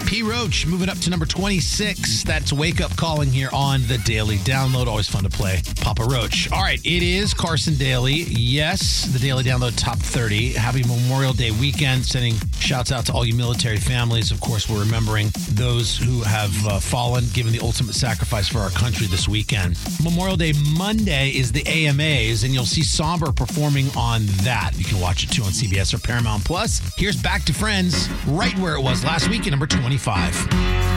P. Roach moving up to number 26. That's Wake Up Calling here on the Daily Download. Always fun to play Papa Roach. All right, it is Carson Daly. Yes, the Daily Download Top 30. Happy Memorial Day weekend. Sending shouts out to all you military families. Of course, we're remembering those who have fallen, given the ultimate sacrifice for our country this weekend. Memorial Day Monday is the AMAs, and you'll see Somber performing on that. You can watch it too on CBS or Paramount Plus. Here's Back to Friends, right where it was last week at number 25.